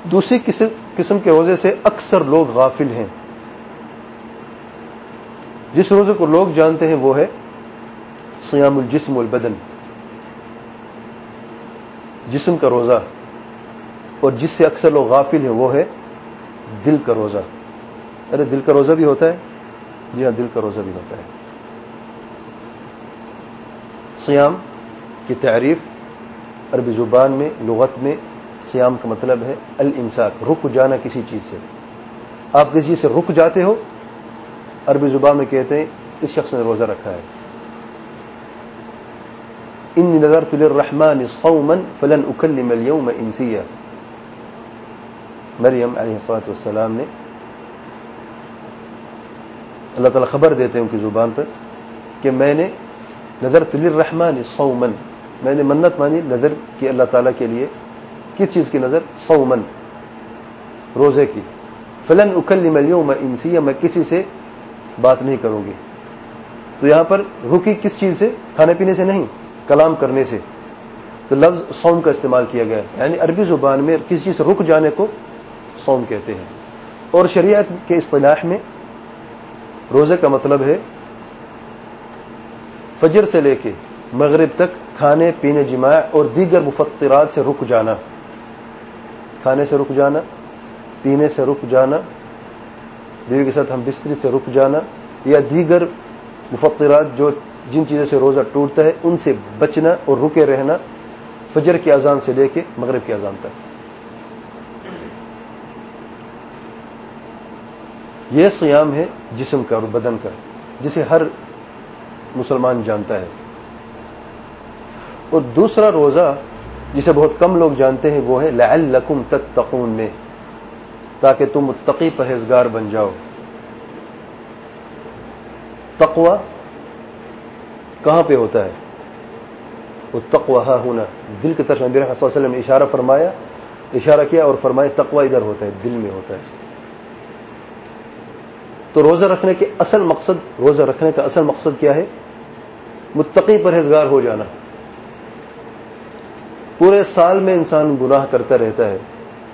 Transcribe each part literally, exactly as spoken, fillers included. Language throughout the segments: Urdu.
دوسری قسم کے روزے سے اکثر لوگ غافل ہیں. جس روزے کو لوگ جانتے ہیں وہ ہے صیام الجسم والبدن، جسم کا روزہ. اور جس سے اکثر لوگ غافل ہیں وہ ہے دل کا روزہ. ارے دل کا روزہ بھی ہوتا ہے؟ جی ہاں، دل کا روزہ بھی ہوتا ہے. صیام کی تعریف عربی زبان میں، لغت میں صیام کا مطلب ہے الامساک، رک جانا کسی چیز سے. آپ کسی چیز سے رک جاتے ہو، عربی زبان میں کہتے ہیں اس شخص نے روزہ رکھا ہے. انی نذرت للرحمن صوما فلن اکلم اليوم انسیا. مریم علیہ الصلوۃ والسلام نے، اللہ تعالیٰ خبر دیتے ہیں ان کی زبان پر کہ میں نے نذرت للرحمن صوما، میں نے منت مانی، نظر کی اللہ تعالیٰ کے لیے. کس چیز کی نظر؟ صومن، روزے کی. فلن اکلم اليوم انسیا، میں کسی سے بات نہیں کروں گی. تو یہاں پر رکی کس چیز سے؟ کھانے پینے سے نہیں، کلام کرنے سے. تو لفظ صوم کا استعمال کیا گیا ہے، یعنی عربی زبان میں کسی چیز سے رک جانے کو صوم کہتے ہیں. اور شریعت کے اصطلاح میں روزے کا مطلب ہے فجر سے لے کے مغرب تک کھانے پینے، جماع اور دیگر مفطرات سے رک جانا. کھانے سے رک جانا، پینے سے رک جانا، بیوی کے ساتھ ہم بستری سے رک جانا، یا دیگر مفطرات جو جن چیزوں سے روزہ ٹوٹتا ہے ان سے بچنا اور رکے رہنا فجر کی اذان سے لے کے مغرب کی اذان تک. یہ صیام ہے جسم کا اور بدن کا، جسے ہر مسلمان جانتا ہے. اور دوسرا روزہ جسے بہت کم لوگ جانتے ہیں وہ ہے لعلکم تتقون میں، تاکہ تم متقی پرہیزگار بن جاؤ. تقوی کہاں پہ ہوتا ہے؟ وہ تقوی ہاں ہونا، دل کی طرف نبی رحمت صلی اللہ علیہ وسلم نے اشارہ فرمایا، اشارہ کیا اور فرمایا تقوی ادھر ہوتا ہے، دل میں ہوتا ہے. تو روزہ رکھنے کے اصل مقصد، روزہ رکھنے کا اصل مقصد کیا ہے؟ متقی پرہیزگار ہو جانا. پورے سال میں انسان گناہ کرتا رہتا ہے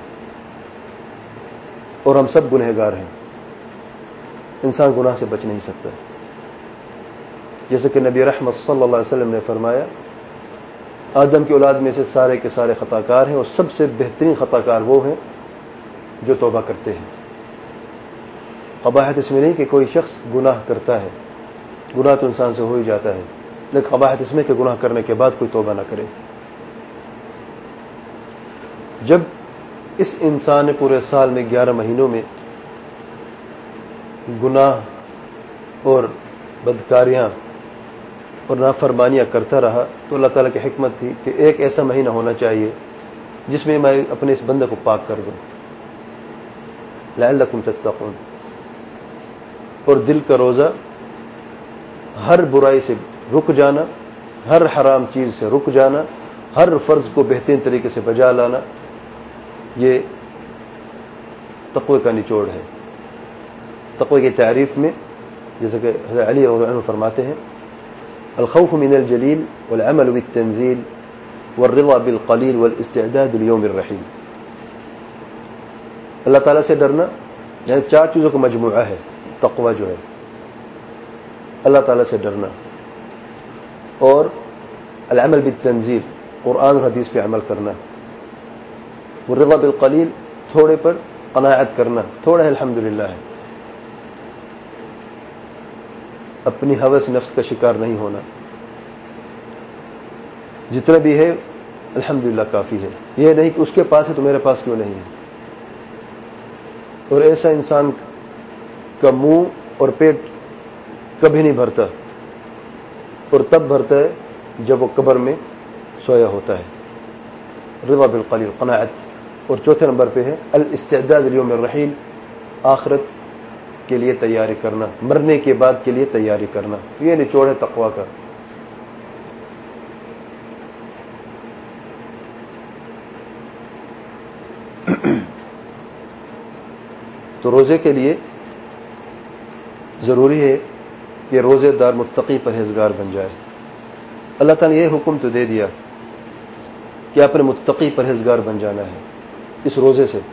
اور ہم سب گنہگار ہیں، انسان گناہ سے بچ نہیں سکتا. جیسے کہ نبی رحمت صلی اللہ علیہ وسلم نے فرمایا آدم کی اولاد میں سے سارے کے سارے خطا کار ہیں اور سب سے بہترین خطا کار وہ ہیں جو توبہ کرتے ہیں. قباحت اس میں نہیں کہ کوئی شخص گناہ کرتا ہے، گناہ تو انسان سے ہو ہی جاتا ہے، لیکن قباحت اس میں کہ گناہ کرنے کے بعد کوئی توبہ نہ کرے. جب اس انسان نے پورے سال میں گیارہ مہینوں میں گناہ اور بدکاریاں اور نافرمانیاں کرتا رہا تو اللہ تعالیٰ کی حکمت تھی کہ ایک ایسا مہینہ ہونا چاہیے جس میں میں اپنے اس بندے کو پاک کر دوں. لعلکم تتقون. اور دل کا روزہ ہر برائی سے رک جانا، ہر حرام چیز سے رک جانا، ہر فرض کو بہترین طریقے سے بجا لانا، یہ تقوی کا نچوڑ ہے. تقوی کی تعریف میں جیسے کہ حضرت علی رضی اللہ عنہ فرماتے ہیں الخوف من الجلیل والعمل بالتنزیل والرضا بالقلیل والاستعداد لیوم الرحیل. اللہ تعالیٰ سے ڈرنا یعنی چار چیزوں کا مجموعہ ہے تقوی جو ہے. اللہ تعالیٰ سے ڈرنا اور العمل بالتنزیل، قرآن اور حدیث پہ عمل کرنا، والرضا بالقلیل، تھوڑے پر قناعت کرنا، تھوڑا ہے الحمدللہ ہے، اپنی ہوس نفس کا شکار نہیں ہونا، جتنا بھی ہے الحمدللہ کافی ہے، یہ نہیں کہ اس کے پاس ہے تو میرے پاس کیوں نہیں ہے. اور ایسا انسان کا منہ اور پیٹ کبھی نہیں بھرتا اور تب بھرتا ہے جب وہ قبر میں سویا ہوتا ہے. رضا بالقلیل، قناعت. اور چوتھے نمبر پہ ہے الاستعداد لیوم الرحیل، آخرت کے لیے تیاری کرنا، مرنے کے بعد کے لیے تیاری کرنا. یہ نچوڑ ہے تقوی کا. تو روزے کے لیے ضروری ہے کہ روزے دار متقی پرہیزگار بن جائے. اللہ تعالیٰ نے یہ حکم تو دے دیا کہ آپ نے متقی پرہیزگار بن جانا ہے اس روزے سے.